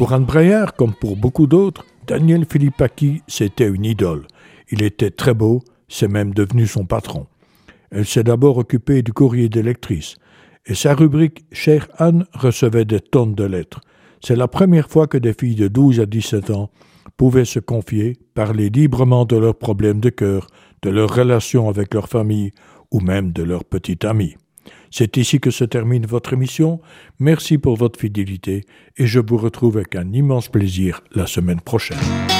Pour Anne Breyer, comme pour beaucoup d'autres, Daniel Philippaki, c'était une idole. Il était très beau, c'est même devenu son patron. Elle s'est d'abord occupée du courrier des lectrices. Et sa rubrique « Chère Anne » recevait des tonnes de lettres. C'est la première fois que des filles de 12 à 17 ans pouvaient se confier, parler librement de leurs problèmes de cœur, de leurs relations avec leur famille ou même de leurs petits amis. C'est ici que se termine votre émission. Merci pour votre fidélité et je vous retrouve avec un immense plaisir la semaine prochaine.